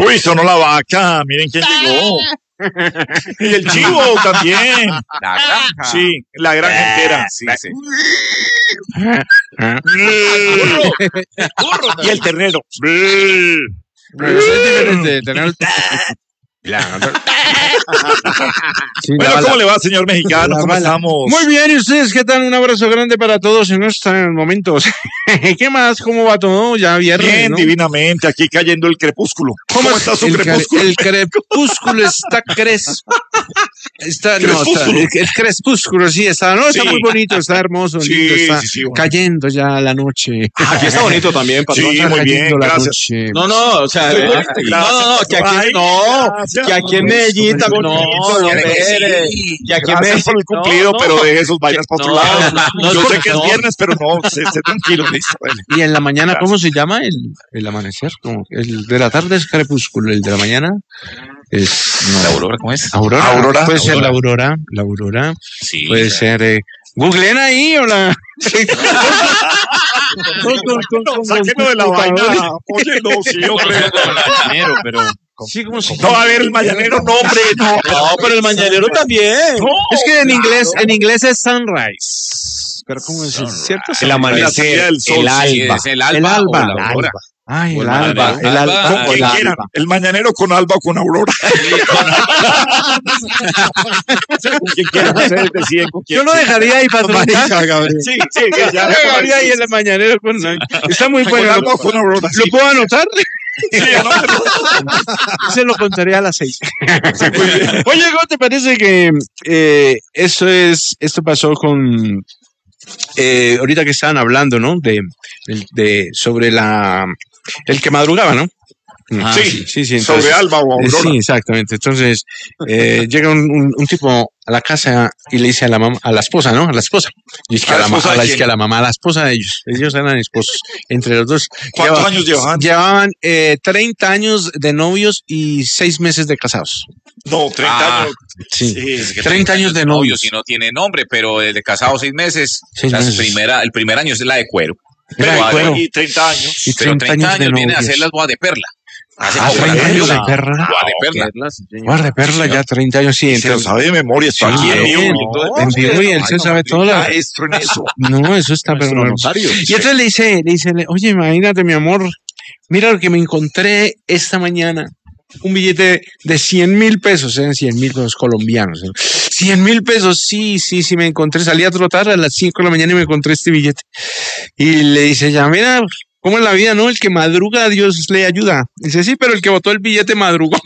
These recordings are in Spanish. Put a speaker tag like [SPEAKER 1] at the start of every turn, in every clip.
[SPEAKER 1] Uy, sonó la vaca, miren quién llegó. Y el chivo también.
[SPEAKER 2] La granja.
[SPEAKER 1] Sí, la granja entera.
[SPEAKER 2] Sí, sí.
[SPEAKER 1] Y el ternero.
[SPEAKER 3] Pero eso es diferente de tener
[SPEAKER 1] Bueno, ¿cómo le va, señor mexicano? ¿Cómo estamos?
[SPEAKER 3] Muy bien, ¿y ustedes qué tal? Un abrazo grande para todos en estos momentos. ¿Qué más? ¿Cómo va todo? Ya viernes,
[SPEAKER 1] Bien,
[SPEAKER 3] ¿no?
[SPEAKER 1] Divinamente, aquí cayendo el crepúsculo. ¿Cómo está su crepúsculo?
[SPEAKER 3] El crepúsculo está
[SPEAKER 1] Crespúsculo.
[SPEAKER 3] El crepúsculo, sí, está muy bonito, está hermoso,
[SPEAKER 1] Sí,
[SPEAKER 3] lindo, está
[SPEAKER 1] sí, bueno.
[SPEAKER 3] cayendo ya la noche.
[SPEAKER 4] Aquí está bonito también, patrón.
[SPEAKER 1] Sí,
[SPEAKER 3] Está
[SPEAKER 1] muy bien,
[SPEAKER 3] cayendo la
[SPEAKER 1] gracias.
[SPEAKER 3] noche.
[SPEAKER 4] No, o sea, que aquí que aquí en Medellín también, que aquí en
[SPEAKER 1] Gracias
[SPEAKER 4] Medellín,
[SPEAKER 1] por el cumplido, pero deje sus vainas para otro lado.
[SPEAKER 4] no,
[SPEAKER 1] Yo sé que es
[SPEAKER 4] no.
[SPEAKER 1] viernes, pero no, esté tranquilo, listo. Bueno.
[SPEAKER 3] Y en la mañana, ¿cómo se llama el amanecer? ¿Cómo? El de la tarde es crepúsculo, el de la mañana es... No.
[SPEAKER 2] ¿La aurora cómo es?
[SPEAKER 3] Aurora. Puede ser la aurora.
[SPEAKER 2] Sí.
[SPEAKER 3] Puede ser... Googleen ahí o la...
[SPEAKER 1] Sáquenlo de la vaina. Oye, no, sí, hombre.
[SPEAKER 2] Pero
[SPEAKER 3] Sí, como si...
[SPEAKER 1] No, a ver, el mañanero, no, hombre, no.
[SPEAKER 4] No, pero el mañanero también.
[SPEAKER 3] Es que en inglés es sunrise. Pero ¿cómo es? ¿Cierto?
[SPEAKER 4] El
[SPEAKER 1] La
[SPEAKER 4] amanecer,
[SPEAKER 1] salida del sol,
[SPEAKER 4] el
[SPEAKER 1] sí,
[SPEAKER 4] alba.
[SPEAKER 2] es el alba, o la aurora.
[SPEAKER 3] Ay,
[SPEAKER 4] O
[SPEAKER 3] el
[SPEAKER 4] el
[SPEAKER 3] alba.
[SPEAKER 4] alba.
[SPEAKER 3] El alba.
[SPEAKER 2] Alba,
[SPEAKER 1] Como
[SPEAKER 3] el
[SPEAKER 1] quien
[SPEAKER 3] alba.
[SPEAKER 1] quieran. El mañanero con alba o con aurora. Según quien quiera, ustedes deciden con quién.
[SPEAKER 3] Yo lo dejaría ahí, patrón.
[SPEAKER 1] Sí, ya.
[SPEAKER 3] Yo lo dejaría ahí en el mañanero con... Está muy
[SPEAKER 1] Con
[SPEAKER 3] bueno.
[SPEAKER 1] alba o con aurora.
[SPEAKER 3] ¿Lo puedo anotar?
[SPEAKER 1] Sí, anótelo.
[SPEAKER 3] Se lo contaré a las 6. Oye, ¿cómo te parece que esto pasó con ahorita que estaban hablando, ¿no? Sobre el que madrugaba, ¿no?
[SPEAKER 1] Sí,
[SPEAKER 3] sí.
[SPEAKER 1] sobre
[SPEAKER 3] Entonces,
[SPEAKER 1] alba o aurora.
[SPEAKER 3] sí, exactamente. Entonces, llega un tipo a la casa y le dice a la esposa, ¿no? A la esposa. Y es que
[SPEAKER 1] ¿A la esposa de quién?
[SPEAKER 3] a la mamá, a la esposa de ellos. Ellos eran esposos. Entre los dos.
[SPEAKER 1] ¿Cuántos años llevaban?
[SPEAKER 3] Llevaban 30 años de novios y 6 meses de casados.
[SPEAKER 1] No, 30 años.
[SPEAKER 3] Sí.
[SPEAKER 2] Es que
[SPEAKER 3] 30 años de novios.
[SPEAKER 2] Si no tiene nombre, pero el de casado 6 meses,
[SPEAKER 3] 6 meses.
[SPEAKER 2] el primer año es la de cuero.
[SPEAKER 3] Era de cuero.
[SPEAKER 1] Y 30 años.
[SPEAKER 3] Y
[SPEAKER 2] Pero 30 años
[SPEAKER 3] de
[SPEAKER 2] vienen a
[SPEAKER 3] novios.
[SPEAKER 2] hacer las bodas de perla. Hace
[SPEAKER 3] 30 años de perla.
[SPEAKER 2] bodas de perla.
[SPEAKER 3] Guarda de perla, ya 30 años, sí.
[SPEAKER 1] Se lo
[SPEAKER 3] Entonces,
[SPEAKER 1] sabe de memoria. Está aquí en vivo.
[SPEAKER 3] en vivo y él se sabe todo.
[SPEAKER 1] Maestro en eso.
[SPEAKER 3] No, eso está pero
[SPEAKER 4] Rosario.
[SPEAKER 3] Y entonces le dice, oye, imagínate, mi amor, mira lo que me encontré esta mañana. Un billete de 100,000 pesos, 100,000 pesos colombianos. 100,000 pesos, sí, me encontré. Salí a trotar a las 5 de la mañana y me encontré este billete. Y le dice ya, mira, ¿cómo es la vida, no? El que madruga, Dios le ayuda. Dice, sí, pero el que botó el billete madrugó.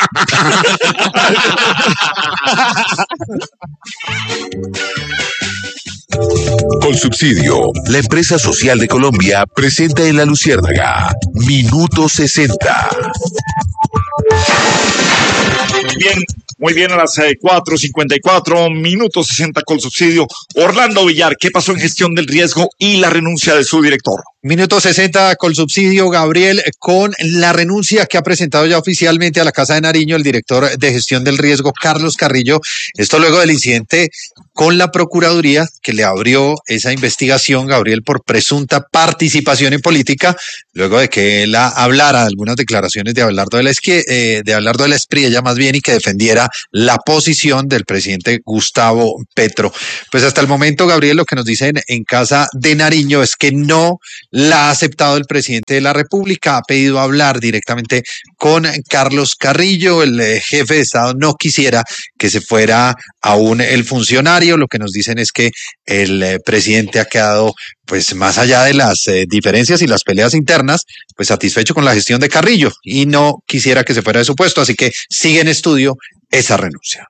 [SPEAKER 5] Con Subsidio, la empresa social de Colombia presenta en La Luciérnaga Minuto 60.
[SPEAKER 1] Bien, muy bien, a las 4:54 minutos 60 con Subsidio. Orlando Villar, ¿qué pasó en gestión del riesgo y la renuncia de su director?
[SPEAKER 6] Minuto 60 con Subsidio, Gabriel, con la renuncia que ha presentado ya oficialmente a la Casa de Nariño el director de gestión del riesgo, Carlos Carrillo. Esto luego del incidente con la Procuraduría que le abrió esa investigación, Gabriel, por presunta participación en política, luego de que él hablara algunas declaraciones de Abelardo de la Espriella más bien, y que defendiera la posición del presidente Gustavo Petro. Pues hasta el momento, Gabriel, lo que nos dicen en Casa de Nariño es que no la ha aceptado el presidente de la República, ha pedido hablar directamente con Carlos Carrillo, el jefe de Estado no quisiera que se fuera aún el funcionario. Lo que nos dicen es que el presidente ha quedado, pues más allá de las diferencias y las peleas internas, pues satisfecho con la gestión de Carrillo y no quisiera que se fuera de su puesto, así que sigue en estudio esa renuncia.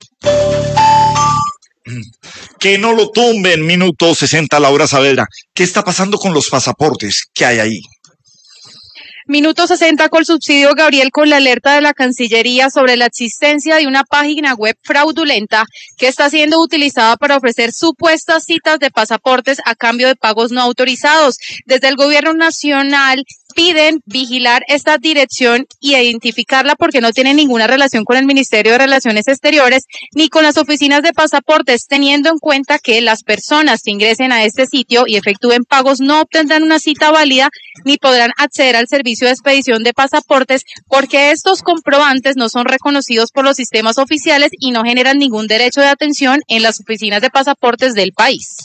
[SPEAKER 1] Que no lo tumben, minuto 60, Laura Saavedra. ¿Qué está pasando con los pasaportes? ¿Qué hay ahí?
[SPEAKER 7] Minuto 60 con Subsidio, Gabriel, con la alerta de la Cancillería sobre la existencia de una página web fraudulenta que está siendo utilizada para ofrecer supuestas citas de pasaportes a cambio de pagos no autorizados. Desde el gobierno nacional piden vigilar esta dirección y identificarla porque no tiene ninguna relación con el Ministerio de Relaciones Exteriores ni con las oficinas de pasaportes, teniendo en cuenta que las personas que ingresen a este sitio y efectúen pagos no obtendrán una cita válida ni podrán acceder al servicio de expedición de pasaportes porque estos comprobantes no son reconocidos por los sistemas oficiales y no generan ningún derecho de atención en las oficinas de pasaportes del país.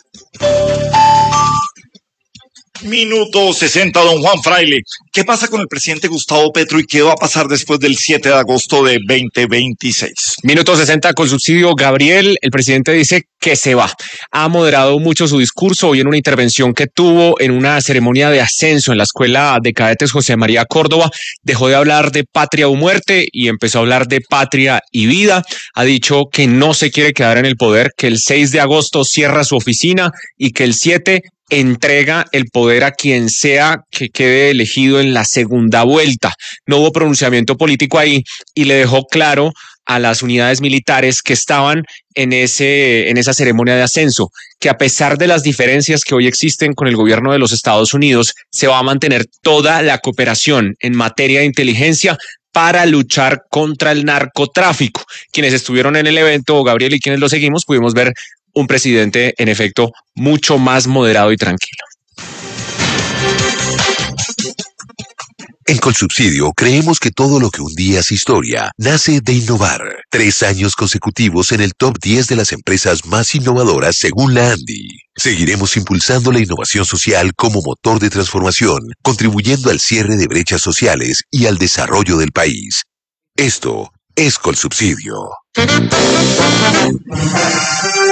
[SPEAKER 1] Minuto 60, don Juan Fraile. ¿Qué pasa con el presidente Gustavo Petro y qué va a pasar después del 7 de agosto de 2026?
[SPEAKER 8] Minuto 60 con subsidio. Gabriel, el presidente dice que se va. Ha moderado mucho su discurso hoy en una intervención que tuvo en una ceremonia de ascenso en la Escuela de Cadetes José María Córdoba. Dejó de hablar de patria o muerte y empezó a hablar de patria y vida. Ha dicho que no se quiere quedar en el poder, que el 6 de agosto cierra su oficina y que el 7 entrega el poder a quien sea que quede elegido en la segunda vuelta. No hubo pronunciamiento político ahí y le dejó claro a las unidades militares que estaban en esa ceremonia de ascenso, que a pesar de las diferencias que hoy existen con el gobierno de los Estados Unidos, se va a mantener toda la cooperación en materia de inteligencia para luchar contra el narcotráfico. Quienes estuvieron en el evento, Gabriel, y quienes lo seguimos, pudimos ver un presidente, en efecto, mucho más moderado y tranquilo.
[SPEAKER 5] En Colsubsidio creemos que todo lo que un día es historia nace de innovar. 3 años consecutivos en el top 10 de las empresas más innovadoras según la ANDI. Seguiremos impulsando la innovación social como motor de transformación, contribuyendo al cierre de brechas sociales y al desarrollo del país. Esto es Colsubsidio.